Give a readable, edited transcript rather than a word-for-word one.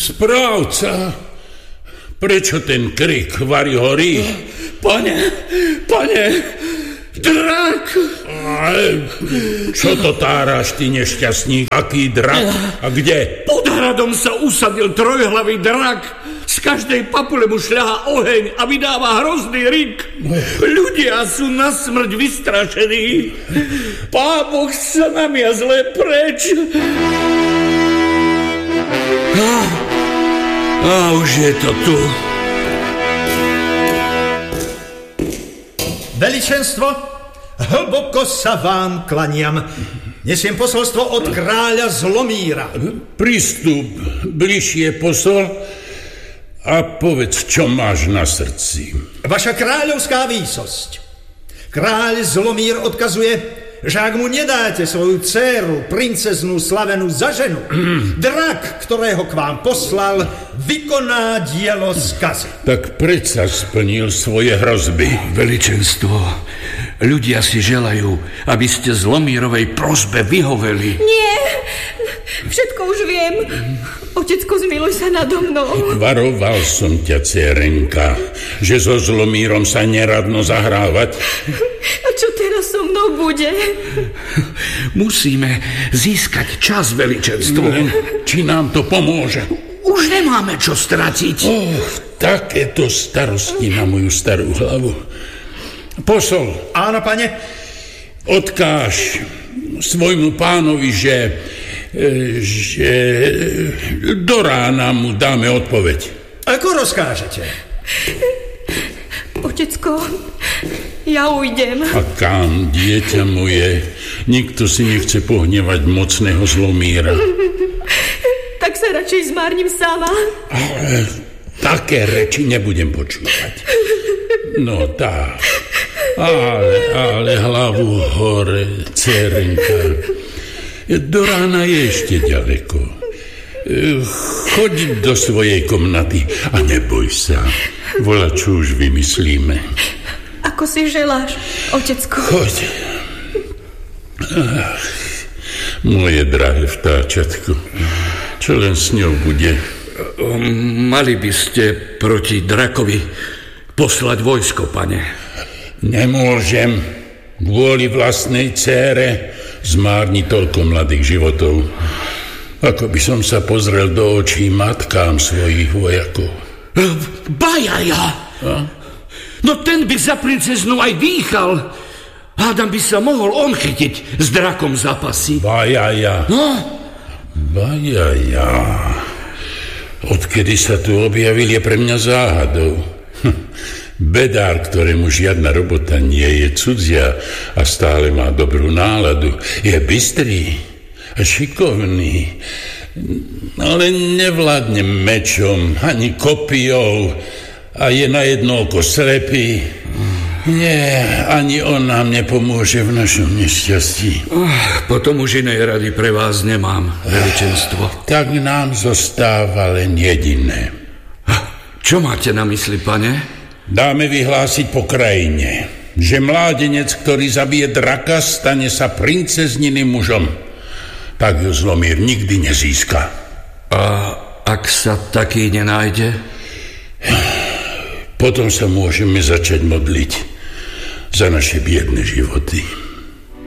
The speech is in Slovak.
Správca, prečo ten krik Vary horí? Pane, drak! Čo to táraš, ty nešťastník? Aký drak? A kde? Pod hradom sa usadil trojhlavý drak. Z každej papule mu šľahá oheň a vydáva hrozný rik. Ľudia sú na smrť vystrašení. Pán Boh sa namia zle preč. A už je to tu. Veličenstvo, hlboko sa vám klaniam. Nesiem posolstvo od kráľa Zlomíra. Pristup bližšie, posol, a povedz, čo máš na srdci. Vaša kráľovská výsosť. Kráľ Zlomír odkazuje, že ak mu nedáte svoju dcéru, princeznú slavenú za ženu, drak, ktorého k vám poslal, vykoná dielo skazy. Tak predsa splnil svoje hrozby. Veličenstvo, ľudia si želajú, aby ste Zlomírovej prosbe vyhoveli. Nie, všetko už viem. Otecko, zmiluj sa nado mnou. Varoval som ťa, dcerenka, že so Zlomírom sa neradno zahrávať. A čo teraz so mnou bude? Musíme získať čas, veličenstvo. Či nám to pomôže? Už nemáme čo stratiť. Takéto starosti na moju starú hlavu. Posol. Áno, pane. Odkáž svojmu pánovi, že do rána mu dáme odpoveď. Ako rozkážete? Otecko, ja ujdem. A kam, dieťa moje? Nikto si nechce pohnevať mocného Zlomíra. Tak sa radšej zmárnim sama. Ale také reči nebudem počúvať. No tak. Ale hlavu hore, dcerenka. Do rána je ešte ďaleko. Choď do svojej komnaty a neboj sa. Volačo už vymyslíme. Ako si želáš, otecko. Choď. Moje drahé vtáčatko, čo len s ňou bude? Mali by ste proti drakovi poslať vojsko, pane. Nemôžem kvôli vlastnej dcére zmárniť toľko mladých životov. Ako by som sa pozrel do očí matkám svojich vojakov. Bajaja! No ten by za princeznu aj dýchal. Hádam by sa mohol on chytiť s drakom zápasy. Bajaja. No? Bajaja. Odkedy sa tu objavil, je pre mňa záhadou. Bedár, ktorému žiadna robota nie je cudzia a stále má dobrú náladu, je bystrý a šikovný, ale nevládne mečom ani kopijou a je na jedno oko slepý. Nie, ani on nám nepomôže v našom nešťastí. Potom už inej rady pre vás nemám, veličenstvo. Tak nám zostáva len jediné. Čo máte na mysli, pane? Dáme vyhlásiť po krajine, že mládenec, ktorý zabije draka, stane sa princezniným mužom. Tak ju Zlomír nikdy nezíska. A ak sa taký nenájde? Potom sa môžeme začať modliť za naše biedne životy.